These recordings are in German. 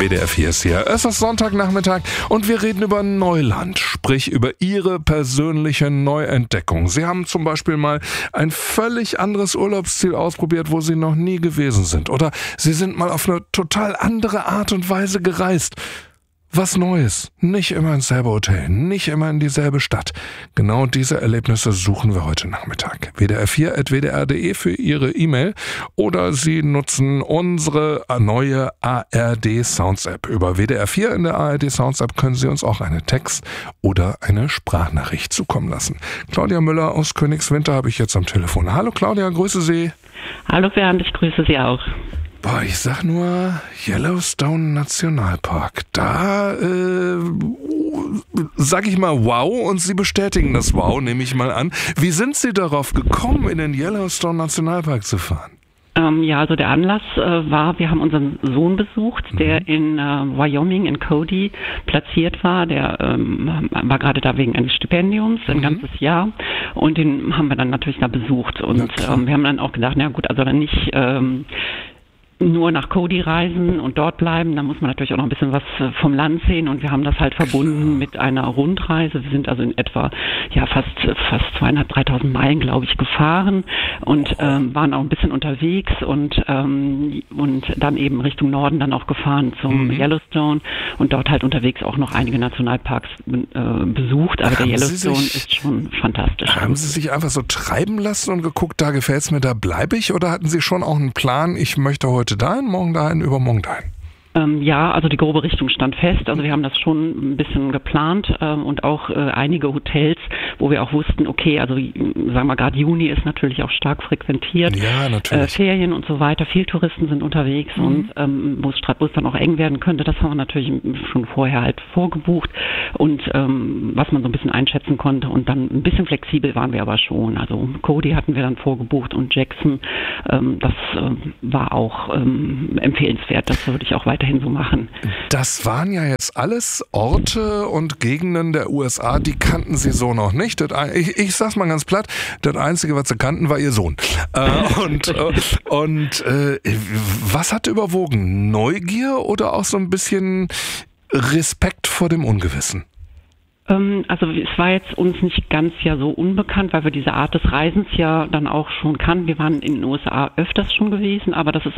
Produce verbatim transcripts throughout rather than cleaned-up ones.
W D R vier ist hier. Es ist Sonntagnachmittag und wir reden über Neuland, sprich über Ihre persönliche Neuentdeckung. Sie haben zum Beispiel mal ein völlig anderes Urlaubsziel ausprobiert, wo Sie noch nie gewesen sind. Oder Sie sind mal auf eine total andere Art und Weise gereist. Was Neues, nicht immer ins selbe Hotel, nicht immer in dieselbe Stadt. Genau diese Erlebnisse suchen wir heute Nachmittag. w d r vier at w d r punkt d e für Ihre E-Mail oder Sie nutzen unsere neue A R D Sounds App. Über W D R vier in der A R D Sounds App können Sie uns auch eine Text- oder eine Sprachnachricht zukommen lassen. Claudia Müller aus Königswinter habe ich jetzt am Telefon. Hallo Claudia, grüße Sie. Hallo Bernd, ich grüße Sie auch. Boah, ich sag nur Yellowstone Nationalpark. Da äh, sag ich mal wow und Sie bestätigen das wow, nehme ich mal an. Wie sind Sie darauf gekommen, in den Yellowstone Nationalpark zu fahren? Ähm, ja, also der Anlass äh, war, wir haben unseren Sohn besucht, der mhm. in äh, Wyoming, in Cody, platziert war. Der ähm, war gerade da wegen eines Stipendiums, ein mhm. ganzes Jahr. Und den haben wir dann natürlich da besucht. Und ähm, wir haben dann auch gedacht, na gut, also dann nicht... Ähm, nur nach Cody reisen und dort bleiben, da muss man natürlich auch noch ein bisschen was vom Land sehen und wir haben das halt verbunden mit einer Rundreise. Wir sind also in etwa ja fast fast zweieinhalb, dreitausend Meilen, glaube ich, gefahren und ähm, waren auch ein bisschen unterwegs und ähm, und dann eben Richtung Norden dann auch gefahren zum mhm. Yellowstone und dort halt unterwegs auch noch einige Nationalparks äh, besucht, aber haben der Yellowstone sich, ist schon fantastisch. Haben Sie sich einfach so treiben lassen und geguckt, da gefällt's mir, da bleibe ich, oder hatten Sie schon auch einen Plan, ich möchte heute dahin, morgen dahin, übermorgen dahin? Ähm, ja, also die grobe Richtung stand fest. Also wir haben das schon ein bisschen geplant ähm, und auch äh, einige Hotels, wo wir auch wussten, okay, also sagen wir gerade Juni ist natürlich auch stark frequentiert. Ja, natürlich. Äh, Ferien und so weiter, viel Touristen sind unterwegs mhm. und ähm, wo es wo es dann auch eng werden könnte, das haben wir natürlich schon vorher halt vorgebucht und ähm, was man so ein bisschen einschätzen konnte und dann ein bisschen flexibel waren wir aber schon. Also Cody hatten wir dann vorgebucht und Jackson, ähm, das ähm, war auch ähm, empfehlenswert, das würde ich auch weiter so machen. Das waren ja jetzt alles Orte und Gegenden der U S A, die kannten Sie so noch nicht. Das, ich, ich sag's mal ganz platt, das Einzige, was Sie kannten, war Ihr Sohn. Äh, und äh, und äh, was hat überwogen? Neugier oder auch so ein bisschen Respekt vor dem Ungewissen? Also es war jetzt uns nicht ganz ja so unbekannt, weil wir diese Art des Reisens ja dann auch schon kannten. Wir waren in den U S A öfters schon gewesen, aber das ist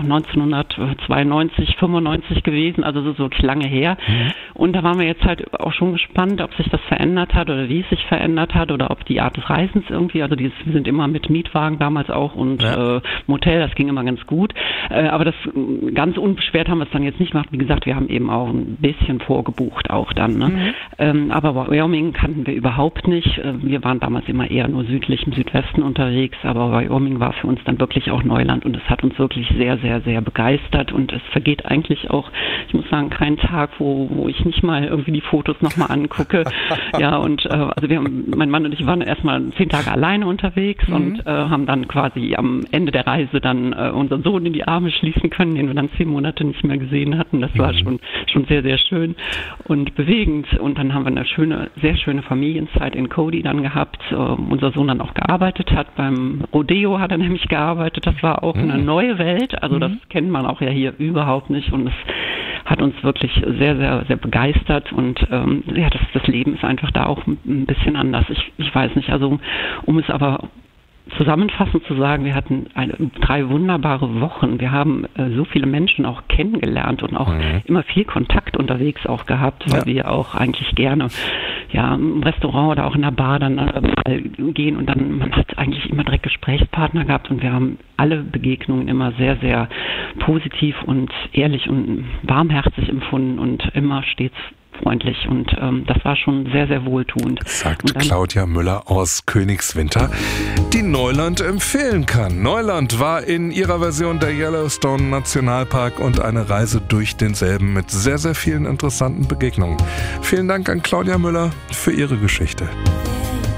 neunzehnhundertzweiundneunzig, fünfundneunzig gewesen, also so wirklich lange her. Mhm. Und da waren wir jetzt halt auch schon gespannt, ob sich das verändert hat oder wie es sich verändert hat oder ob die Art des Reisens irgendwie, also dieses, wir sind immer mit Mietwagen damals auch und ja. äh, Motel, das ging immer ganz gut. Äh, aber das ganz unbeschwert haben wir es dann jetzt nicht gemacht. Wie gesagt, wir haben eben auch ein bisschen vorgebucht auch dann, ne? Mhm. Ähm, aber Wyoming kannten wir überhaupt nicht. Wir waren damals immer eher nur südlich im Südwesten unterwegs, aber Wyoming war für uns dann wirklich auch Neuland und es hat uns wirklich sehr, sehr, sehr begeistert und es vergeht eigentlich auch, ich muss sagen, kein Tag, wo, wo ich nicht mal irgendwie die Fotos nochmal angucke. Ja, und äh, also wir haben, mein Mann und ich waren erstmal zehn Tage alleine unterwegs mhm. und äh, haben dann quasi am Ende der Reise dann äh, unseren Sohn in die Arme schließen können, den wir dann zehn Monate nicht mehr gesehen hatten. Das war schon, schon sehr, sehr schön und bewegend und dann haben wir eine schöne, sehr schöne Familienzeit in Cody dann gehabt. Uh, unser Sohn dann auch gearbeitet hat. Beim Rodeo hat er nämlich gearbeitet. Das war auch mhm. eine neue Welt. Also mhm. das kennt man auch ja hier überhaupt nicht. Und es hat uns wirklich sehr, sehr, sehr begeistert. Und ähm, ja, das, das Leben ist einfach da auch ein bisschen anders. Ich, ich weiß nicht. Also um es aber zusammenfassend zu sagen, wir hatten eine, drei wunderbare Wochen. Wir haben äh, so viele Menschen auch kennengelernt und auch mhm. immer viel Kontakt unterwegs auch gehabt, weil ja. wir auch eigentlich gerne ja im Restaurant oder auch in der Bar dann äh, mal gehen und dann, man hat eigentlich immer direkt Gesprächspartner gehabt und wir haben alle Begegnungen immer sehr, sehr positiv und ehrlich und warmherzig empfunden und immer stets freundlich und ähm, das war schon sehr, sehr wohltuend. Sagt dann Claudia Müller aus Königswinter, die Neuland empfehlen kann. Neuland war in ihrer Version der Yellowstone Nationalpark und eine Reise durch denselben mit sehr, sehr vielen interessanten Begegnungen. Vielen Dank an Claudia Müller für ihre Geschichte.